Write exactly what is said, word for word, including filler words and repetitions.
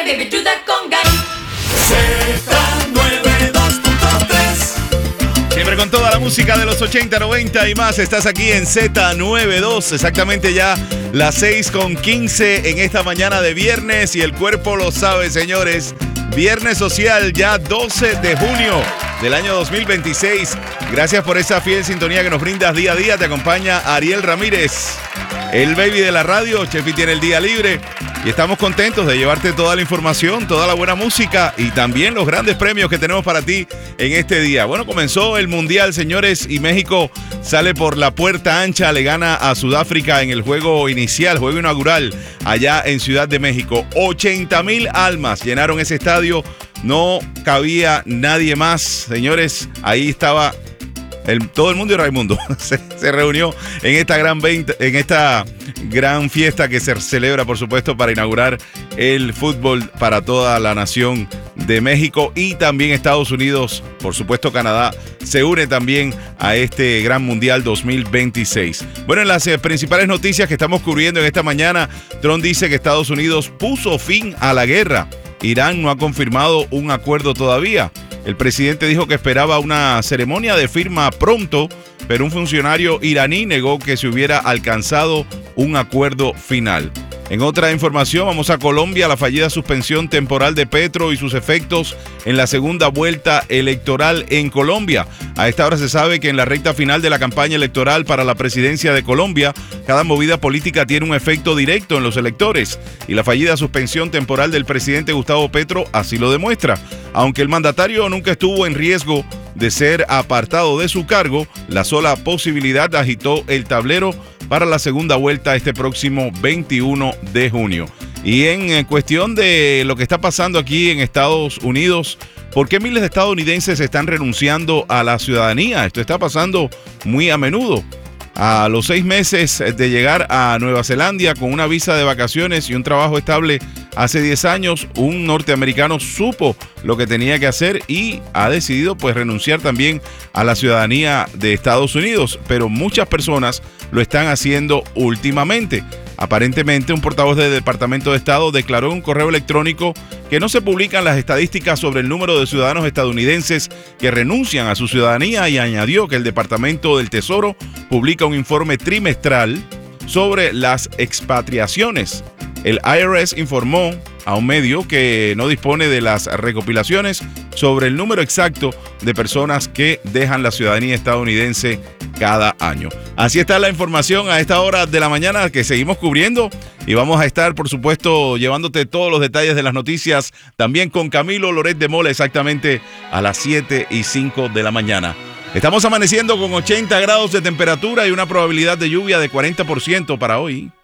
baby, do that conga. Z noventa y dos punto tres. Siempre con toda la música de los ochenta, noventa y más. Estás aquí en Z noventa y dos, exactamente ya las seis con quince en esta mañana de viernes. Y el cuerpo lo sabe, señores. Viernes social, ya doce de junio del año dos mil veintiséis. Gracias por esa fiel sintonía que nos brindas día a día. Te acompaña Ariel Ramírez, el baby de la radio. Chefi tiene el día libre y estamos contentos de llevarte toda la información, toda la buena música y también los grandes premios que tenemos para ti en este día. Bueno, comenzó el Mundial, señores, y México sale por la puerta ancha, le gana a Sudáfrica en el juego inicial, juego inaugural, allá en Ciudad de México. ochenta mil almas llenaron ese estadio, no cabía nadie más, señores, ahí estaba El, todo el mundo y Raimundo se, se reunió en esta gran veinte, en esta gran fiesta que se celebra, por supuesto, para inaugurar el fútbol para toda la nación de México y también Estados Unidos, por supuesto Canadá, se une también a este gran mundial dos mil veintiséis. Bueno, en las eh, principales noticias que estamos cubriendo en esta mañana, Trump dice que Estados Unidos puso fin a la guerra. Irán no ha confirmado un acuerdo todavía. El presidente dijo que esperaba una ceremonia de firma pronto, pero un funcionario iraní negó que se hubiera alcanzado un acuerdo final. En otra información, vamos a Colombia, la fallida suspensión temporal de Petro y sus efectos en la segunda vuelta electoral en Colombia. A esta hora se sabe que en la recta final de la campaña electoral para la presidencia de Colombia, cada movida política tiene un efecto directo en los electores y la fallida suspensión temporal del presidente Gustavo Petro así lo demuestra. Aunque el mandatario nunca estuvo en riesgo de ser apartado de su cargo, la sola posibilidad agitó el tablero para la segunda vuelta este próximo veintiuno de junio. Y en cuestión de lo que está pasando aquí en Estados Unidos, ¿por qué miles de estadounidenses están renunciando a la ciudadanía? Esto está pasando muy a menudo. A los seis meses de llegar a Nueva Zelanda con una visa de vacaciones y un trabajo estable hace diez años, un norteamericano supo lo que tenía que hacer y ha decidido pues renunciar también a la ciudadanía de Estados Unidos, pero muchas personas lo están haciendo últimamente. Aparentemente, un portavoz del Departamento de Estado declaró en un correo electrónico que no se publican las estadísticas sobre el número de ciudadanos estadounidenses que renuncian a su ciudadanía y añadió que el Departamento del Tesoro publica un informe trimestral sobre las expatriaciones. El I R S informó a un medio que no dispone de las recopilaciones sobre el número exacto de personas que dejan la ciudadanía estadounidense cada año. Así está la información a esta hora de la mañana que seguimos cubriendo y vamos a estar, por supuesto, llevándote todos los detalles de las noticias también con Camilo Loret de Mola exactamente a las siete y cinco de la mañana. Estamos amaneciendo con ochenta grados de temperatura y una probabilidad de lluvia de cuarenta por ciento para hoy.